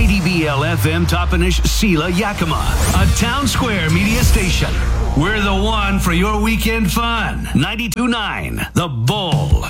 KDBL FM Toppenish Sela Yakima, a Town Square media station. We're the one for your weekend fun. 92.9 The Bull.